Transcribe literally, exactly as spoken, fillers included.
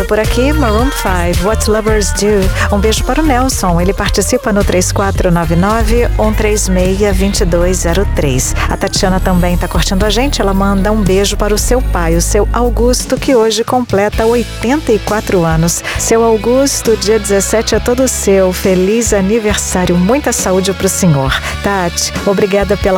chegando por aqui, Maroon five, What Lovers Do. Um beijo para o Nelson, ele participa no três quatro nove nove, um três seis, dois dois zero três. A Tatiana também está curtindo a gente, ela manda um beijo para o seu pai, o seu Augusto, que hoje completa oitenta e quatro anos. Seu Augusto, dia dezessete é todo seu, feliz aniversário, muita saúde para o senhor. Tati, obrigada pela